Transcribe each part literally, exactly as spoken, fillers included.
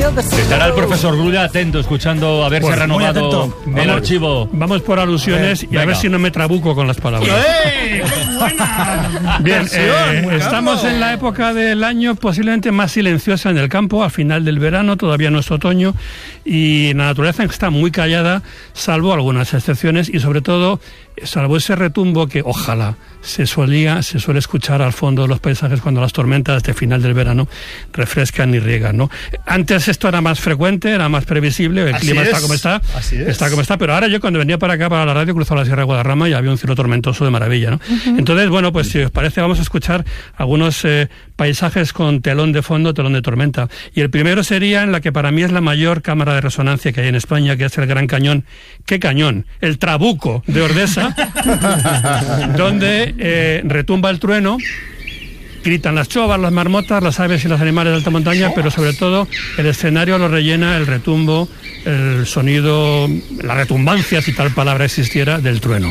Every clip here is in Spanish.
Estará el profesor Grulla atento, escuchando a ver Pues si ha renovado el vamos, archivo. Vamos por alusiones eh, y a ver si no me trabuco con las palabras. ¡Eh! ¡Qué buena! Bien, eh, estamos en la época del año posiblemente más silenciosa en el campo, al final del verano, todavía no es otoño, y la naturaleza está muy callada, salvo algunas excepciones, y sobre todo, salvo ese retumbo que ojalá se solía, se suele escuchar al fondo de los paisajes cuando las tormentas de final del verano refrescan y riegan, ¿no? Antes esto era más frecuente, era más previsible, el Así clima es. está como está, Así es. está como está, pero ahora yo cuando venía para acá, para la radio, cruzaba la Sierra de Guadarrama y había un cielo tormentoso de maravilla, ¿no? Uh-huh. Entonces, bueno, pues si os parece, vamos a escuchar algunos eh, paisajes con telón de fondo, telón de tormenta. Y el primero sería en la que para mí es la mayor cámara de resonancia que hay en España, que es el Gran Cañón. ¿Qué cañón? El Trabuco de Ordesa, donde eh, retumba el trueno, gritan las chovas, las marmotas, las aves y los animales de alta montaña, pero sobre todo el escenario lo rellena el retumbo, el sonido, la retumbancia, si tal palabra existiera, del trueno.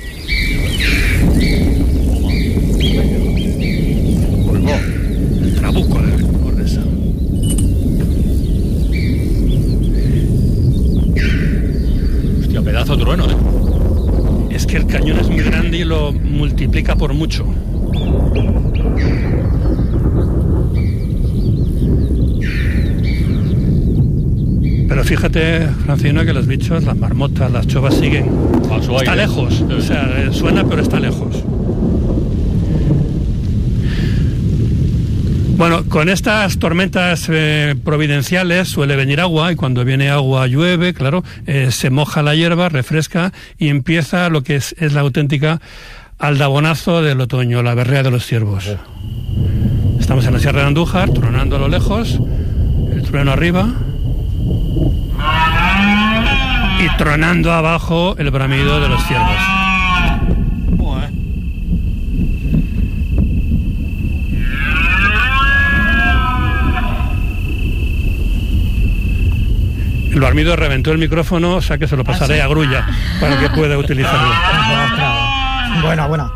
El Trabuco de Ordesa. Hostia, pedazo de trueno, ¿eh? Es que el cañón es muy grande y lo multiplica por mucho. Pero fíjate, Francino, que los bichos, las marmotas, las chovas siguen. Está lejos, o sea, suena pero está lejos. Bueno, con estas tormentas eh, providenciales suele venir agua, y cuando viene agua llueve, claro, eh, se moja la hierba, refresca y empieza lo que es, es la auténtica aldabonazo del otoño, la berrea de los ciervos. Estamos en la Sierra de Andújar, tronando a lo lejos, el trueno arriba y tronando abajo el bramido de los ciervos. El barmido reventó el micrófono, o sea que se lo pasaré a Grulla para que pueda utilizarlo. Buena, buena.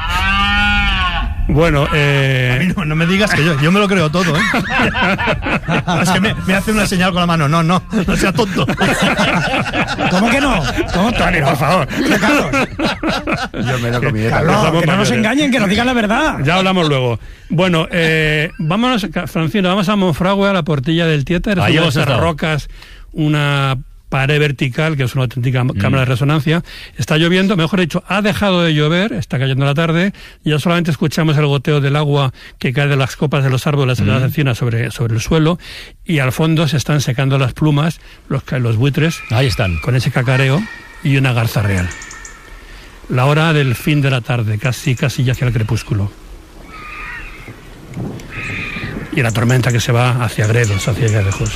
Bueno, eh... A mí no, no me digas que yo, yo me lo creo todo, ¿eh? Es que me, me hace una señal con la mano. No, no, no sea tonto. ¿Cómo que no? ¿Cómo, Tony, por favor. Carlos? Yo me lo comí. Carlos, que no nos engañen, que nos digan la verdad. Ya hablamos luego. Bueno, eh, vámonos, Francino, vamos a Monfragüe, a la Portilla del Tieter. Ahí hemos esas rocas, una pared vertical, que es una auténtica mm. cámara de resonancia. Está lloviendo, mejor dicho, ha dejado de llover, está cayendo la tarde, y ya solamente escuchamos el goteo del agua que cae de las copas de los árboles mm. de las encinas sobre, sobre el suelo, y al fondo se están secando las plumas, los, los buitres. Ahí están. Con ese cacareo y una garza real. La hora del fin de la tarde, casi, casi ya hacia el crepúsculo. Y la tormenta que se va hacia Gredos, hacia allá lejos.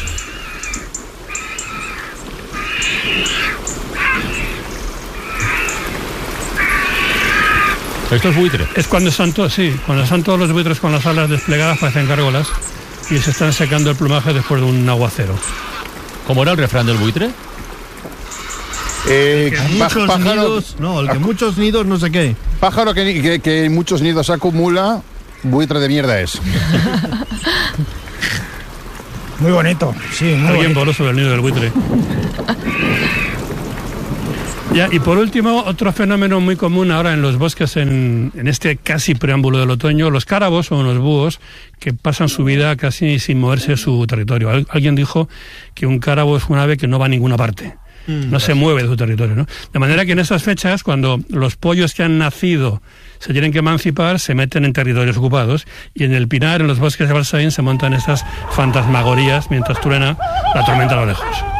¿Esto es buitre? Es cuando están todos, sí, cuando están todos los buitres con las alas desplegadas, parecen gárgolas, y se están secando el plumaje después de un aguacero. ¿Cómo era el refrán del buitre? Eh, que muchos pájaro, nidos, no, el que muchos nidos no sé qué. Pájaro que, que, que en muchos nidos acumula, buitre de mierda es. Muy bonito, sí, muy Alguien bonito. voló sobre el nido del buitre. Ya, y por último, otro fenómeno muy común ahora en los bosques, en, en este casi preámbulo del otoño, los cárabos o unos búhos que pasan su vida casi sin moverse de su territorio. Al, alguien dijo que un cárabo es un ave que no va a ninguna parte, mm, no se mueve de su territorio, ¿no? De manera que en estas fechas, cuando los pollos que han nacido se tienen que emancipar, se meten en territorios ocupados, y en el Pinar, en los bosques de Balsaín, se montan estas fantasmagorías mientras truena la tormenta a lo lejos.